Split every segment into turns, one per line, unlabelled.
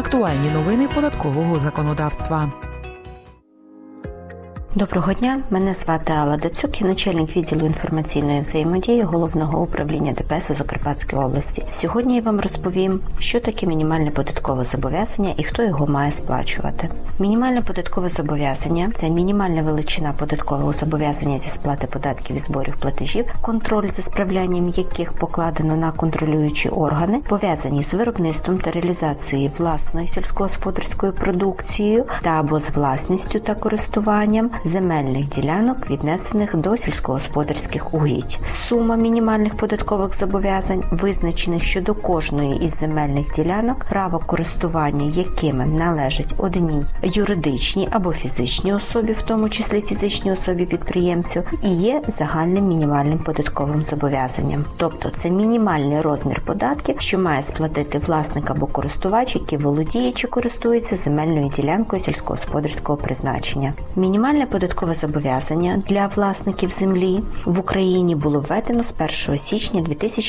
Актуальні новини податкового законодавства.
Доброго дня, мене звати Алла Дацюк, я начальник відділу інформаційної взаємодії Головного управління ДПС у Закарпатській області. Сьогодні я вам розповім, що таке мінімальне податкове зобов'язання і хто його має сплачувати. Мінімальне податкове зобов'язання – це мінімальна величина податкового зобов'язання зі сплати податків і зборів платежів, контроль за справлянням яких покладено на контролюючі органи, пов'язані з виробництвом та реалізацією власної сільськогосподарською продукцією та або з власністю та користуванням земельних ділянок, віднесених до сільськогосподарських угідь. Сума мінімальних податкових зобов'язань, визначених щодо кожної із земельних ділянок, право користування якими належить одній юридичній або фізичній особі, в тому числі фізичній особі-підприємцю, і є загальним мінімальним податковим зобов'язанням. Тобто це мінімальний розмір податків, що має сплатити власник або користувач, який володіє чи користується земельною ділянкою сільськогосподарського призначення. Мінімальне податкове зобов'язання для власників землі в Україні було введено з 1 січня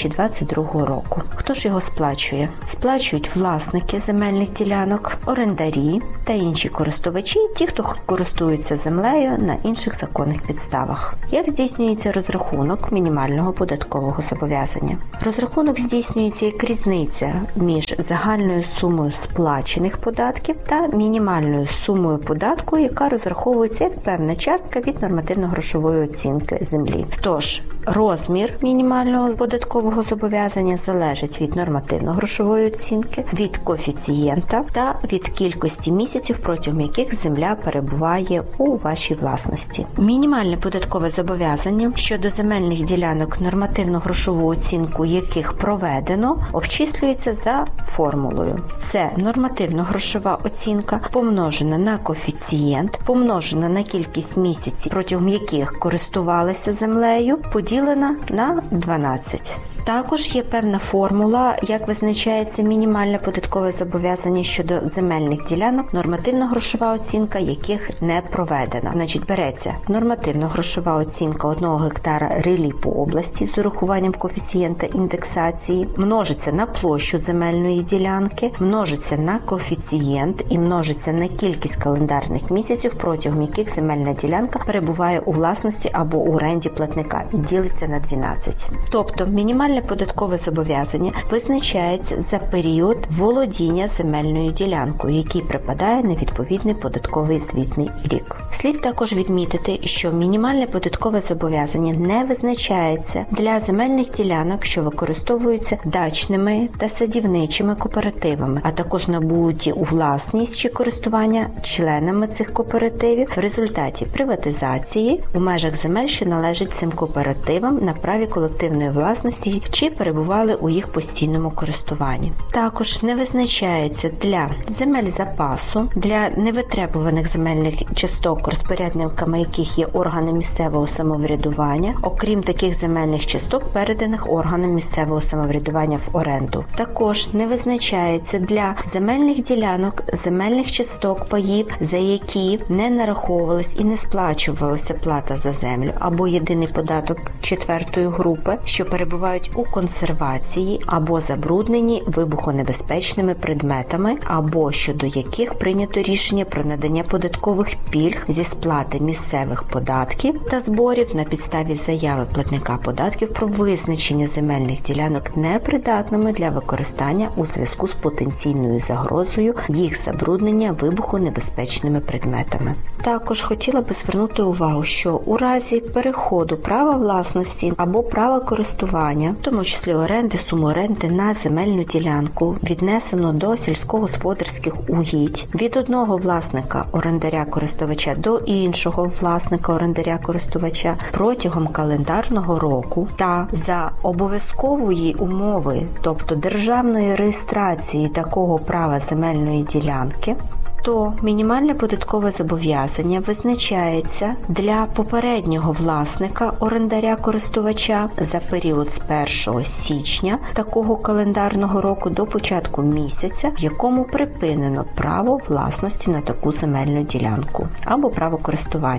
2022 року. Хто ж його сплачує? Сплачують власники земельних ділянок, орендарі та інші користувачі, ті, хто користується землею на інших законних підставах. Як здійснюється розрахунок мінімального податкового зобов'язання? Розрахунок здійснюється як різниця між загальною сумою сплачених податків та мінімальною сумою податку, яка розраховується як певна частка від нормативно-грошової оцінки землі. Тож, розмір мінімального податкового зобов'язання залежить від нормативно-грошової оцінки, від коефіцієнта та від кількості місяців, протягом яких земля перебуває у вашій власності. Мінімальне податкове зобов'язання щодо земельних ділянок, нормативно-грошову оцінку яких проведено, обчислюється за формулою. Це нормативно-грошова оцінка помножена на коефіцієнт, помножена на кількість місяців, протягом яких користувалися землею, поділена на 12. Також є певна формула, як визначається мінімальне податкове зобов'язання щодо земельних ділянок, нормативно-грошова оцінка яких не проведена. Значить, береться нормативно-грошова оцінка 1 гектара релі по області з урахуванням коефіцієнта індексації, множиться на площу земельної ділянки, множиться на коефіцієнт і множиться на кількість календарних місяців, протягом яких земельна ділянка перебуває у власності або у оренді платника і ділиться на 12. Тобто, мінімальне податкове зобов'язання визначається за період володіння земельною ділянкою, який припадає на відповідний податковий звітний рік. Слід також відмітити, що мінімальне податкове зобов'язання не визначається для земельних ділянок, що використовуються дачними та садівничими кооперативами, а також набуті у власність чи користування членами цих кооперативів в результаті приватизації у межах земель, що належать цим кооперативам на праві колективної власності чи перебували у їх постійному користуванні. Також не визначається для земель запасу, для невитребуваних земельних часток, розпорядниками яких є органи місцевого самоврядування, окрім таких земельних часток, переданих органам місцевого самоврядування в оренду. Також не визначається для земельних ділянок, земельних часток, паїв, за які не нараховувалась і не сплачувалася плата за землю, або єдиний податок 4-ї групи, що перебувають у консервації або забруднені вибухонебезпечними предметами, або щодо яких прийнято рішення про надання податкових пільг зі сплати місцевих податків та зборів на підставі заяви платника податків про визначення земельних ділянок непридатними для використання у зв'язку з потенційною загрозою їх забруднення вибухонебезпечними предметами. Також хотіла би звернути увагу, що у разі переходу права власності або права користування, в тому числі оренди, суму оренди на земельну ділянку, віднесено до сільськогосподарських угідь від одного власника орендаря-користувача до іншого власника орендаря-користувача протягом календарного року та за обов'язкової умови, тобто державної реєстрації такого права земельної ділянки, то мінімальне податкове зобов'язання визначається для попереднього власника орендаря-користувача за період з 1 січня такого календарного року до початку місяця, в якому припинено право власності на таку земельну ділянку або право користування.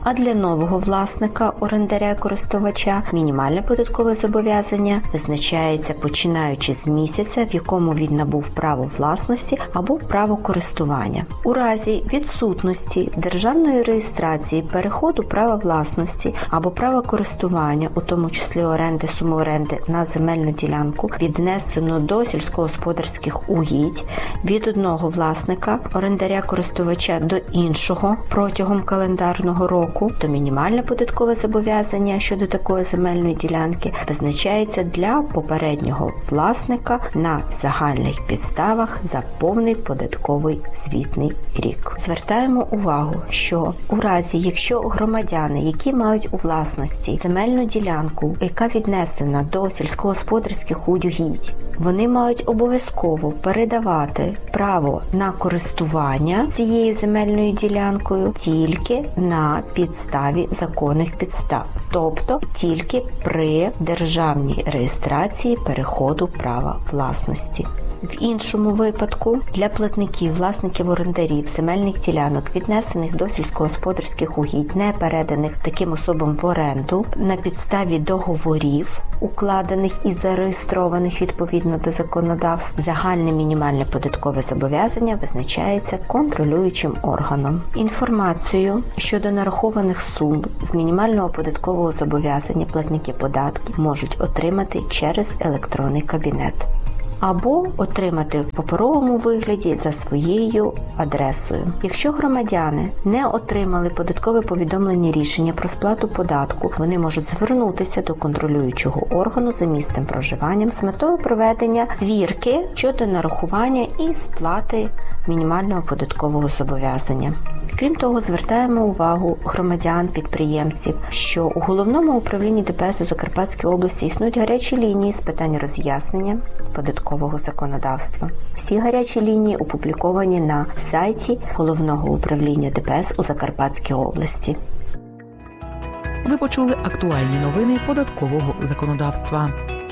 А для нового власника, орендаря-користувача, мінімальне податкове зобов'язання визначається починаючи з місяця, в якому він набув право власності або право користування. У разі відсутності державної реєстрації переходу права власності або права користування, у тому числі оренди, суми оренди на земельну ділянку, віднесено до сільськогосподарських угідь від одного власника, орендаря-користувача до іншого протягом календарного року, то мінімальне податкове зобов'язання щодо такої земельної ділянки визначається для попереднього власника на загальних підставах за повний податковий звітний рік. Звертаємо увагу, що у разі, якщо громадяни, які мають у власності земельну ділянку, яка віднесена до сільськогосподарських угідь, вони мають обов'язково передавати право на користування цією земельною ділянкою тільки на підставі законних підстав, тобто тільки при державній реєстрації переходу права власності. В іншому випадку для платників, власників орендарів земельних ділянок, віднесених до сільськогосподарських угідь, не переданих таким особам в оренду, на підставі договорів, укладених і зареєстрованих відповідно до законодавств, загальне мінімальне податкове зобов'язання визначається контролюючим органом. Інформацію щодо нарахованих сум з мінімального податкового зобов'язання платники податків можуть отримати через електронний кабінет або отримати в паперовому вигляді за своєю адресою. Якщо громадяни не отримали податкове повідомлення рішення про сплату податку, вони можуть звернутися до контролюючого органу за місцем проживання з метою проведення звірки щодо нарахування і сплати мінімального податкового зобов'язання. Крім того, звертаємо увагу громадян, підприємців, що у Головному управлінні ДПС у Закарпатській області існують гарячі лінії з питань роз'яснення податкового законодавства. Всі гарячі лінії опубліковані на сайті Головного управління ДПС у Закарпатській області.
Ви почули актуальні новини податкового законодавства.